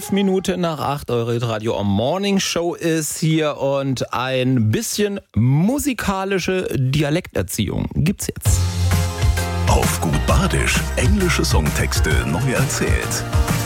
5 Minuten nach 8, eure Radio Morning Show ist hier und ein bisschen musikalische Dialekterziehung gibt's jetzt. Auf gut Badisch, englische Songtexte neu erzählt.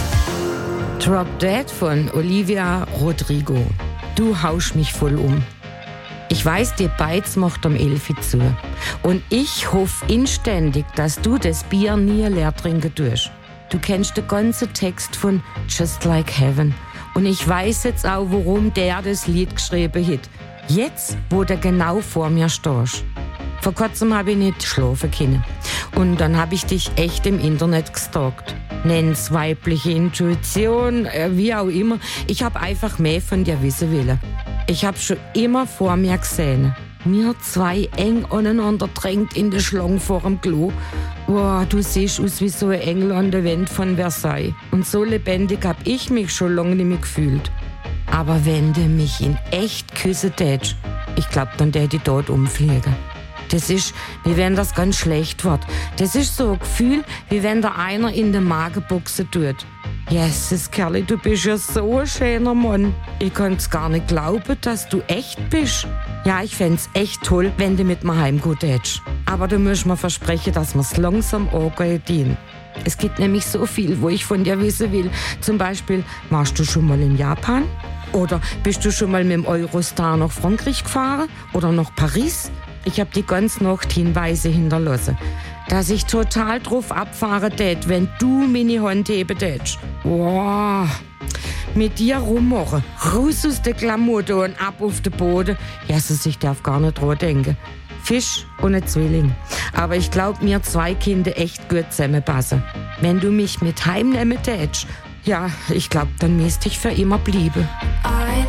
Drop Dead von Olivia Rodrigo. Du haust mich voll um. Ich weiß, die Beiz macht um 11 zu. Und ich hoffe inständig, dass du das Bier nie leer trinken tust. Du kennst den ganzen Text von Just Like Heaven. Und ich weiß jetzt auch, warum der das Lied geschrieben hat. Jetzt, wo du genau vor mir stehst. Vor kurzem habe ich nicht schlafen können. Und dann habe ich dich echt im Internet gestalkt. Nenn's weibliche Intuition, wie auch immer. Ich habe einfach mehr von dir wissen wollen. Ich habe schon immer vor mir gesehen. Wir zwei eng aneinander drängt in der Schlange vor dem Klo. Wow, du siehst aus wie so ein Engel an der Wand von Versailles. Und so lebendig hab ich mich schon lange nicht mehr gefühlt. Aber wenn du mich in echt küssen tätst, ich glaub, dann tät ich dort umfliegen. Das ist, wie wenn das ganz schlecht wird. Das ist so ein Gefühl, wie wenn da einer in den Magen boxen tut. Jesus, Kerli, du bist ja so ein schöner Mann. Ich kann's gar nicht glauben, dass du echt bist. Ja, ich fänd's echt toll, wenn du mit mir heimgehen hättest. Aber du musst mir versprechen, dass wir's langsam angehen. Es gibt nämlich so viel, wo ich von dir wissen will. Zum Beispiel, warst du schon mal in Japan? Oder bist du schon mal mit dem Eurostar nach Frankreich gefahren? Oder nach Paris? Ich hab die ganze Nacht Hinweise hinterlassen, dass ich total drauf abfahren tät, wenn du meine Hand heben tätst. Wow. Mit dir rummachen, raus aus der Klamotte und ab auf den Boden. Jesus, ich darf gar nicht dran denken. Fisch und ein Zwilling. Aber ich glaub, mir zwei Kinder echt gut zusammenpassen. Wenn du mich mit heimnehmen tätst, ja, ich glaub, dann müsst ich für immer bleiben. I